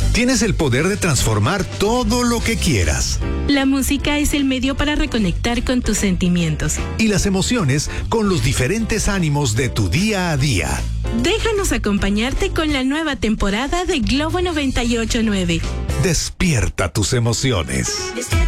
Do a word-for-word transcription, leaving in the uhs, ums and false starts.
Tienes el poder de transformar todo lo que quieras. La música es el medio para reconectar con tus sentimientos. Y las emociones con los diferentes ánimos de tu día a día. Déjanos acompañarte con la nueva temporada de Globo noventa y ocho punto nueve. Despierta tus emociones.